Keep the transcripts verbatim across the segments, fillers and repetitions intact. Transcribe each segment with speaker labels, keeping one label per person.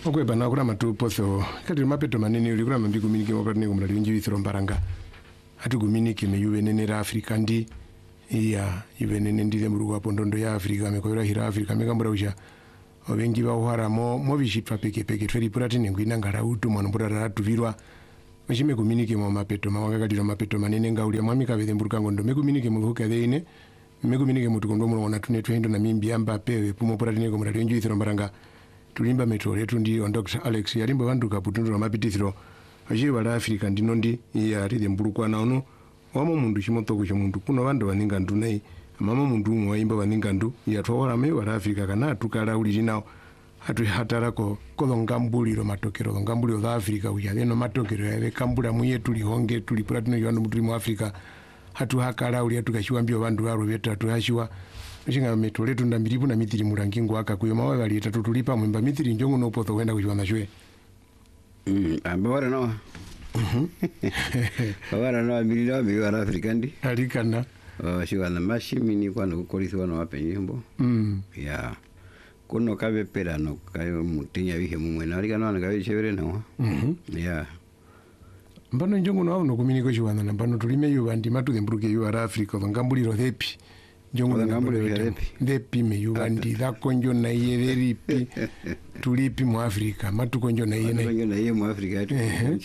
Speaker 1: okweba na kura matu potho kati mapeto manene uri kura mambi kuminike wakati neko mradi wenji withiro mbaranga hatu kuminike me yuwe nene ra Afrika ndi iya yuwe nene ndi lemuru kwa pondondo ya Afrika mekoira hira Afrika mekambura usha obengi ba uhara mo mo bishitwa peke peke tweri purati nengwina ngara utu mwanambura ratuvirwa mashime kuminike mo mapeto mawanga kadira mapeto manene ngauli mwami kabethe mburuka ngondo mekuminike mu huka deine mekuminike mutu kondo mu ona tune twendo na mimbi amba pewe pumo purati neko mradi wenji withiro mbaranga tulimba metro yetu ndi on Doctor Alex yalimba bandu kaputundura mapitithiro aje bala Afrika ndino ndi ya ride mburukwa na ono wamo mundu chimotoko cho mundu kuno bandu baninga ndu nei mama mundu umwe waimba baninga ndu ya twawala me bala Afrika kana tukala uli jinao hatu hatarako kolonga mbuliro matokero ngambuliro za Afrika uya leno matokero ya kambula muye tuli honge tuli platino yanu mutu mu Afrika hatu hakala uli atukashiwambio bandu baro beta tuhashiwa Mshinga metro letu ndambiripu na mitiri murangingo waka kuyo mawa wali etatu tulipa mwemba mitiri njongu no potho wenda kujiwana shwe.
Speaker 2: Mm, ambe wara no. Mhm. Wara no abiri no abiri wara Afrikandi.
Speaker 1: Alikana.
Speaker 2: Oh, shiwana mashimi ni kwano kukolisi wano wapenyimbo.
Speaker 1: Mm.
Speaker 2: Ya. Kuno kabe pera no kayo mutinya wihe mumwena alikana wana kabe chevere no.
Speaker 1: Mhm.
Speaker 2: Ya.
Speaker 1: Mbano njongu no no kuminiko shiwana na mbano tulime yu bandi matu thembruke yu wara Afrika ngambuliro thepi. Jongo na ngambuliro thepi. Thepi me yu bandi la konjo na iye veripi tulipi mu Afrika matu konjo na iye na
Speaker 2: konjo na iye mu Afrika atu.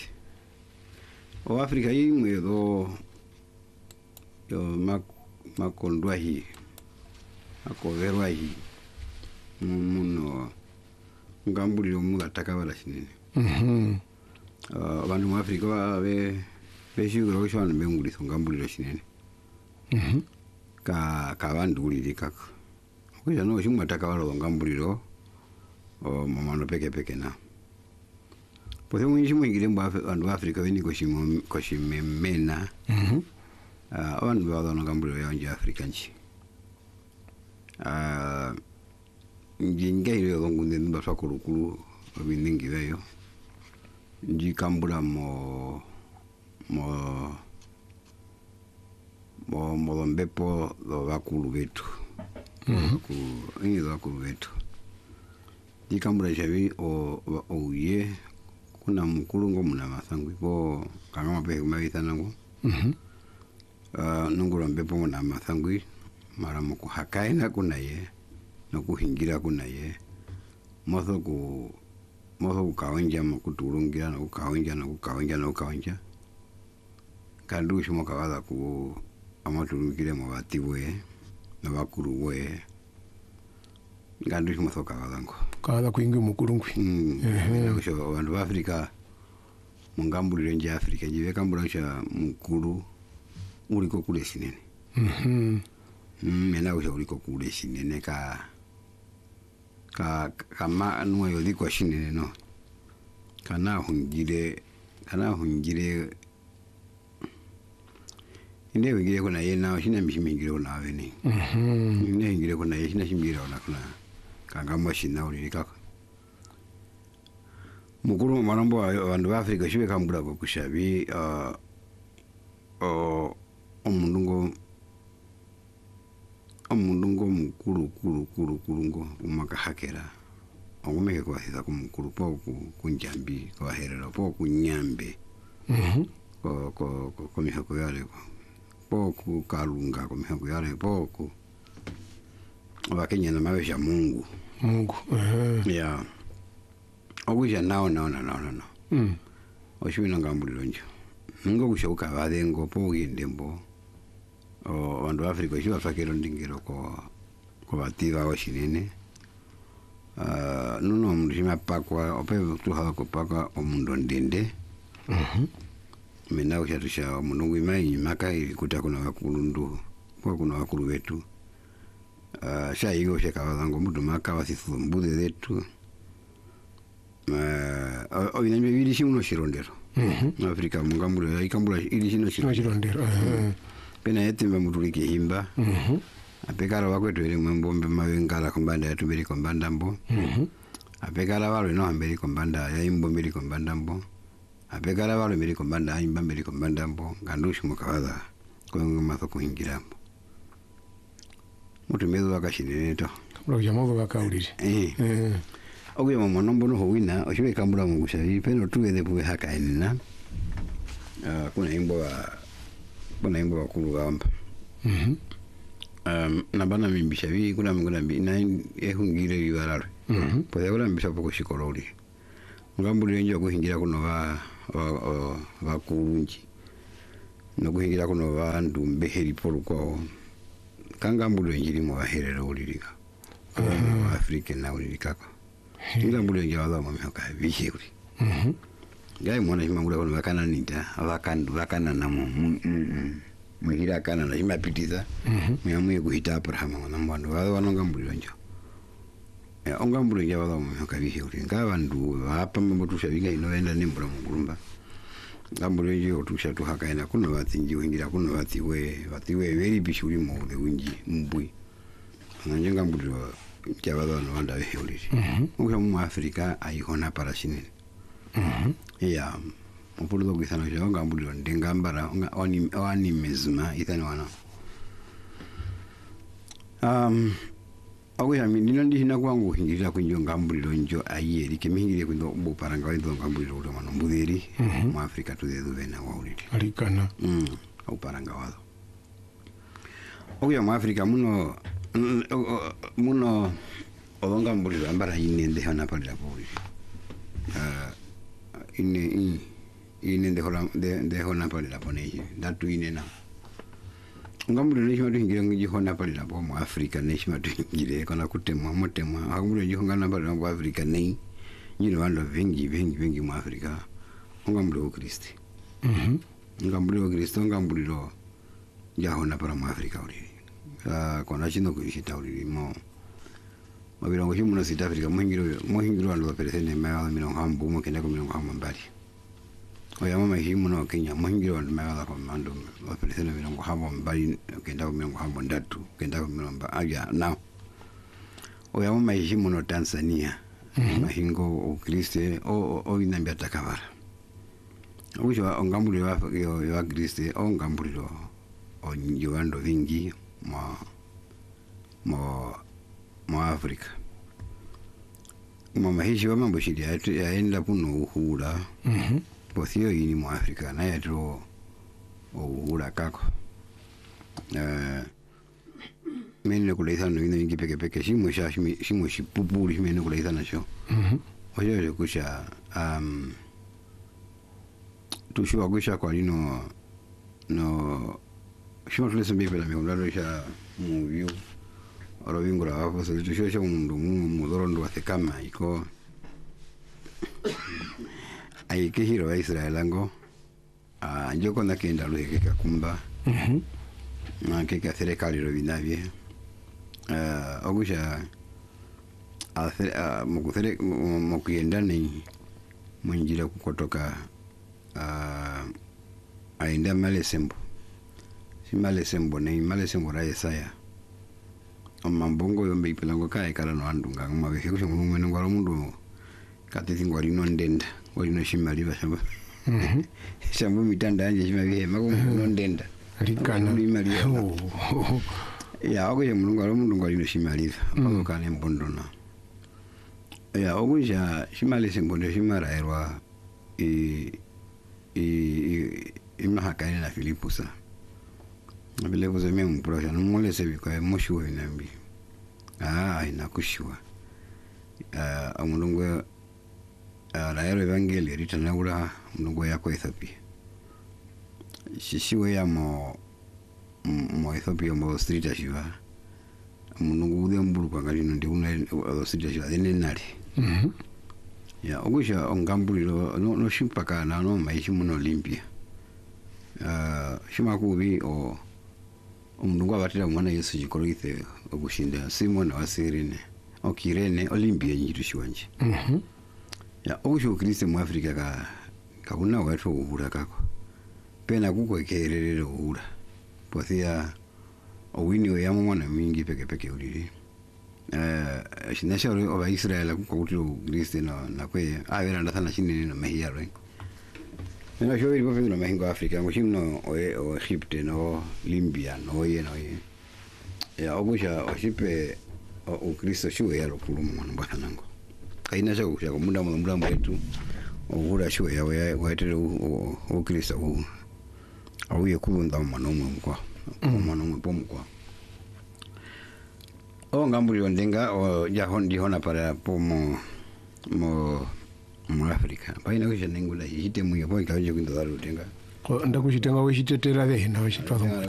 Speaker 2: O Afrika hii mwe do yo mak makondwa hii akoverwa hii muno ngambuliro mu atakabala sinene.
Speaker 1: Mhm.
Speaker 2: Abantu mu Afrika babe beshigura ko shwana mbengulisa ngambuliro sinene.
Speaker 1: Mhm.
Speaker 2: ka kavandulire kaka kuja no shimwe atakawalo ngambuliro o mamano peke peke na pothe mwinshi mwingire mba andu Afrika beni ko shimo ko shimemena
Speaker 1: mhm
Speaker 2: ah abantu bawo ngambuliro yanje Afrika nchi ah njingaire yo ngunde ndo sakulukulu biningi bayo njikambula mo mo mo modombepo do bakulu betu
Speaker 1: mhm
Speaker 2: ku ni do bakulu betu dikambura javi o oye kuna mukulu ngo muna masangwi po kama pe mabita nango
Speaker 1: mhm
Speaker 2: ah nungura mbepo muna masangwi mara muku hakaina kuna ye no kuhingira kuna ye mozo ku mozo ku kawanja mukutulungira no kawanja no kawanja no kawanja kandu shimo kawaza ku amatulukire mu batiwe nabakuru we ngandu shimo soka balango
Speaker 1: kaza kuingi mukurungwi
Speaker 2: eh sho abantu ba Afrika mungambulire nje Afrika jive kambula cha mukuru uliko kule sinene
Speaker 1: mhm
Speaker 2: mena usha uliko kule sinene ka ka kama nuwe uliko sinene no kana hungire kana hungire inde wingire kuna yena shina mishimingire kuna aveni
Speaker 1: mhm
Speaker 2: inde wingire kuna yena shina shimingire kuna kuna kanga mashina uli kaka mukuru marambo abantu ba Afrika shibe kambura ko kushabi uh o omundungo omundungo mukuru kuru kuru kurungo umaka hakera ongumeke kwa hisa kumukuru po kunjambi kwa herero po kunyambe
Speaker 1: mhm
Speaker 2: ko ko ko mihako yale ko poku kalunga ko mihako yale poku wakenya na mawe ya Mungu
Speaker 1: Mungu eh
Speaker 2: ya ogusha nao nao nao nao
Speaker 1: mm
Speaker 2: oshibina ngambuliro nje ngo gushoka badengo po yindembo o bandu Afrika shiba fakero ndingiro ko ko bativa o shinene ah nuno mshima pakwa ope tu hako paka omundo ndende
Speaker 1: mhm
Speaker 2: mena ushatusha munungu imai maka ilikuta kuna wakulu ndu kwa kuna wakulu wetu ah sha hiyo shaka wangu mtu maka wasifumbude zetu ah o inambe bili shimuno shirondero
Speaker 1: mhm
Speaker 2: Afrika mungambura ikambura ili shino
Speaker 1: shirondero eh
Speaker 2: pena yetimba mutulike himba
Speaker 1: mhm
Speaker 2: apekala wakwetu ile mwembombe mawengala kombanda yatubiri kombanda mbo
Speaker 1: mhm
Speaker 2: apekala walo no ambiri kombanda ya imbo mbiri kombanda mbo apekala walo mbiri kombanda imba mbiri kombanda mbo gandushi mukawaza kwa maso kuhingira mbo mutu mezo wakashinene to
Speaker 1: kabla ya mogo bakaulire
Speaker 2: eh
Speaker 1: eh
Speaker 2: oguya mono mbono huina oshiwe kambura mungusha ipeno tuwe de puwe haka enina uh, kuna imbo wa kuna imbo wa kulu gamba
Speaker 1: mhm
Speaker 2: um na bana mimbisha vi kuna minguna bi na ehungire bibararo
Speaker 1: mhm
Speaker 2: pode kuna mbisha poko shikololi ngambuli nje kuhingira kuno ba ba kulunji no kuhingira kuno ba ndumbe heri poluko kangambuli njiri mu baherero ulirika uh, Afrika na ulirika ngambuli nje wala mu mihaka bihe uli
Speaker 1: mhm
Speaker 2: gai mwana himangula kuno bakana nita abakandu bakana namo muhira kana na imapitiza myamuye kuhita Abraham na mbandu wale wanongambulira njo eh ongambulira wala mu kabihe uri ngabandu hapa mbotusha biga inoenda nembura mu gurumba ngambulira njo tusha tuhakaina kuno batsinji wingira kuno batiwe batiwe veri bishuri mu de winji mbui nanje ngambulira cyabala no banda bihe uri uko mu Afrika ayihona parashine mhm ya Mpulo gwisana jo ngambuliro ndengambara oni oni mezma itani wana um awe mi ninandi hina kwangu hingira kunjo ngambuliro njo ayeri kemihingire kundo buparanga wendo ngambuliro ule mwana mbuderi mu Afrika tuzedu bena wauliri
Speaker 1: alikana
Speaker 2: mm au paranga wado oya mu Afrika muno muno odongambuliro ambara inende hana palira buri uh ine ine de hola de de hola pali la pone datu ine na ngambule ne shima tuhingira ngi hola pali la po mu Afrika ne shima tuhingire kana kutemwa mutemwa ngambule ngi hongana pali mu Afrika ne nyino wando vengi vengi vengi mu Afrika ngambule o Kristi
Speaker 1: mhm
Speaker 2: ngambule o Kristo ngambule ro ya hola para mu Afrika uri ah kona chino kuishita uri mo mabiro ngo himuno South Africa muhingiro muhingiro ando peresene ma mino hambu mo kenda ko mino hambu mbali oya mama himuno Kenya muhingiro ando ma ko mando peresene mino hambu mbali kenda ko mino hambu ndatu kenda ko mino mba aja now oya mama himuno Tanzania mahingo o Kriste o o inambia takavara ujo ongambule wa yo ya Kriste ongambuliro o njowando vingi mo mo mu Afrika mama hishi wa mambo shidi yaenda puno uhura
Speaker 1: mhm
Speaker 2: posio yini mu Afrika na yatro uhura kako eh mene kuleisa no ino ingi peke peke shimo sha shimo shipupuri mene kuleisa na sho
Speaker 1: mhm
Speaker 2: oyo kusha um tushua kusha kwa lino no shimo tulese mbele me ulalo sha mu view oro vingura hapo sasa tushosha mundu mudorondo wa kama iko aike hiro wa Israel ngo a njoko na kenda luheke kakumba
Speaker 1: mhm
Speaker 2: na keka serikali ro binavye eh ogusha a mukuthere mukienda ni munjira kukotoka a aenda malesembo si malesembo ni malesembo ra Yesaya amambongo yombe ipelango kai kala no andunga ngama ke kusho mungu meno ngalo mundu katiti ngwali no ndenda wali no shimali ba shamba
Speaker 1: mhm
Speaker 2: shamba mitanda anje shimali mako no ndenda
Speaker 1: alikana oh
Speaker 2: ya ogo ye mungu ngalo mundu ngwali no shimali mako kale mbondona ya ogo ja shimali sembondo shimara erwa i i imahakani na Filipusa vile vile mimi mprosha numole sebi kwa moshuwe nambi ah inakushwa ah amungu ah laero evangeli ritana ula mungu yako Ethiopia shishiwe ya mo mo Ethiopia mo street ashiwa mungu ude mburu kwa ngali ndi una street ashiwa ene nali
Speaker 1: mhm
Speaker 2: ya ogusha ongambuliro no no shimpaka na no maishi muno Olympia ah shimakubi o umundu abatira mwana Yesu jikolithe ogushinda Simon wa Sirene okirene Olympia nyitu shiwanje
Speaker 1: mhm
Speaker 2: ya ogusho Kristo mu Afrika ka kakuna watu uhura kako pena kuko ekerere uhura pothia owini we yamo mwana mingi peke peke uliri eh shinasha oba Israel kuko kutiro Kristo na na kwe avera ndathana shinene no mehia ro Nena yo vivo en la México África, mo no o Egipto no Libia no ye no ye. Ya ogusha o shipe o Kristo shu ya lo kulumu no banango. aina cha kusha kumunda munda mwetu ugura shwe ya waitele u Kristo u au yekulunda manomwe mkwa manomwe pomkwa o ngambuli ondenga o jahon dihona para pomo mo mo Afrika paina kusha nengula hite mwe po ikaje kwinda daru denga
Speaker 1: ko ndakushitenga weshitetera vehena weshitwa